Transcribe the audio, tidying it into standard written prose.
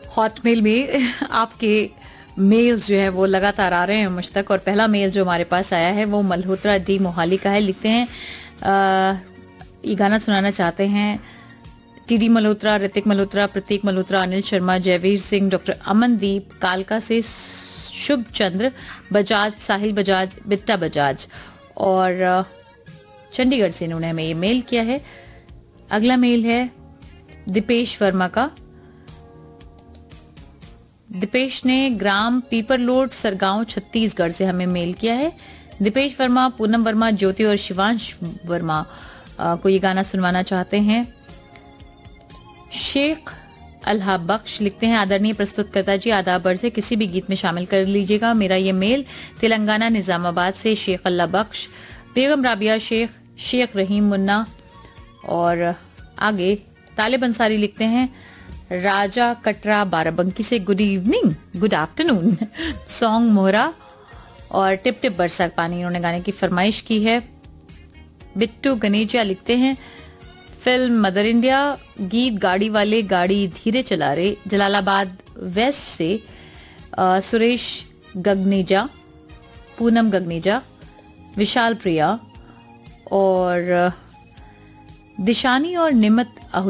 Hotmail में आपके mails जो है वो लगातार आ रहे हैं मुझ तक, और पहला मेल जो हमारे पास आया है वो मल्होत्रा डी मोहाली का है। लिखते हैं ये गाना सुनाना चाहते हैं टीडी मल्होत्रा, ऋतिक मल्होत्रा, प्रतीक मल्होत्रा, अनिल शर्मा, जयवीर सिंह, डॉक्टर अमनदीप, कालका से शुभ चंद्र बजाज, साहिल बजाज, बिट्टा बजाज, और चंडीगढ़ से इन्होंने हमें ये मेल किया है। अगला मेल है दीपेश वर्मा का। दीपेश ने ग्राम पीपरलोड, सरगांव, छत्तीसगढ़ से हमें मेल किया है। दीपेश वर्मा, पूनम वर्मा, ज्योति और शिवांश वर्मा को ये गाना सुनवाना चाहते हैं। शेख अल्हा बख्श लिखते हैं आदरणीय प्रस्तुतकर्ता जी, आदाब अर्ज़ है, किसी भी गीत में शामिल कर लीजिएगा। मेरा ये मेल तेलंगाना निजामाबाद से शेख अल्हा बख्श, बेगम राबिया शेख, शेख रहीम मुन्ना, और आगे तालिब अंसारी लिखते हैं राजा कटरा बाराबंकी से good evening, good afternoon, song मोहरा और टिप टिप बरसा पानी इन्होंने गाने की फरमाइश की है। बिट्टू गनेजिया लिखते हैं फिल्म मदर इंडिया, गीत गाड़ी वाले गाड़ी धीरे चला रे, जलालाबाद वेस्ट से सुरेश गगनेजा, पूनम गगनेजा, विशाल प्रिया और दिशानी और निमत